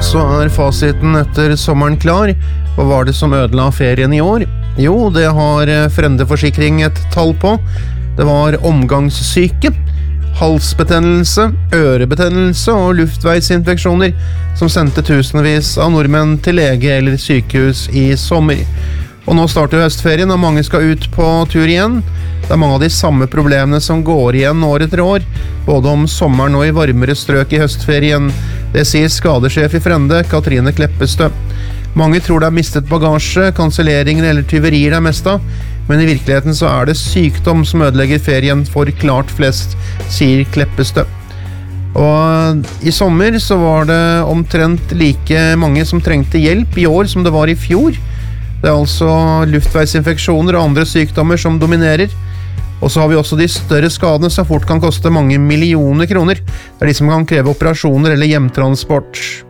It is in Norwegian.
så fasiten etter sommeren klar. Hva var det som ødela ferien i år? Jo, det har Frendeforsikring et tall på. Det var omgangssyke, halsbetennelse, ørebetennelse og luftveisinfeksjoner som sendte tusenvis av nordmenn til lege eller sykehus i sommer. Og nå starter høstferien, og mange skal ut på tur igjen. Det er mange av de samme problemene som går igjen år etter år, både om sommeren og i varmere strøk i høstferien. Det sier skadesjef i Frende, Katrine Kleppestø. Mange tror det er mistet bagasje, kanselleringer eller tyverier det er mest av, men i virkeligheten så er det sykdom som ødelegger ferien for klart flest, sier Kleppestø. Og i sommer så var det omtrent like mange som trengte hjelp i år som det var i fjor. Det er altså luftveisinfeksjoner og andre sykdommer som dominerer. Og så har vi også de større skadene som fort kan koste mange millioner kroner. Det er de som kan kreve operasjoner eller hjemtransport.